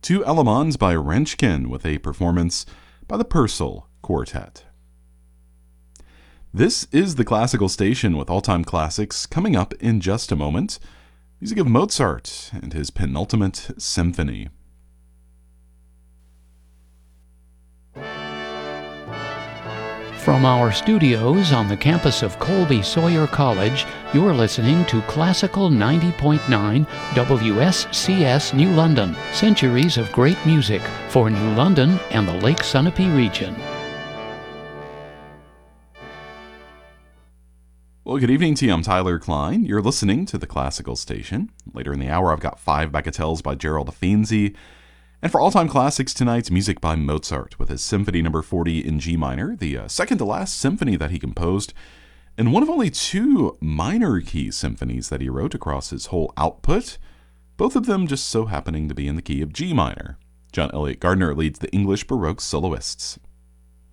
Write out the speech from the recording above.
Two Elements by Wrenchkin with a performance by the Purcell Quartet. This is the Classical Station with all-time classics coming up in just a moment. Music of Mozart and his penultimate symphony. From our studios on the campus of Colby Sawyer College, you're listening to Classical 90.9 WSCS New London, centuries of great music for New London and the Lake Sunapee region. Well, good evening to you. I'm Tyler Klein. You're listening to the Classical Station. Later in the hour, I've got 5 bagatelles by Gerald Feenzi. And for all-time classics tonight, music by Mozart with his Symphony No. 40 in G minor, the second-to-last symphony that he composed, and one of only 2 minor-key symphonies that he wrote across his whole output, both of them just so happening to be in the key of G minor. John Elliott Gardner leads the English Baroque soloists.